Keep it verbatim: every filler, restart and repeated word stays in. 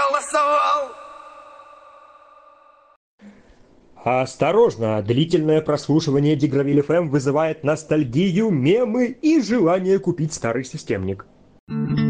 голосовал. Осторожно! Длительное прослушивание Дигравиль эф эм вызывает ностальгию, мемы и желание купить старый системник.